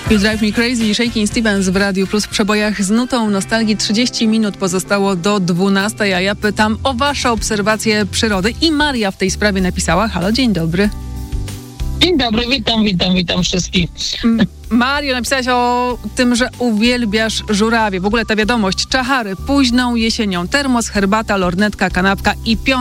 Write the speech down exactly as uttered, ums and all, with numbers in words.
You Drive Me Crazy i Shakin' Stevens w Radiu Plus w przebojach z nutą nostalgii. trzydzieści minut pozostało do dwunastej, a ja pytam o wasze obserwacje przyrody i Maria w tej sprawie napisała. Halo, dzień dobry. Dzień dobry, witam, witam, witam wszystkich. Mario, napisałaś o tym, że uwielbiasz żurawie. W ogóle ta wiadomość, czachary późną jesienią, termos, herbata, lornetka, kanapka i piątka.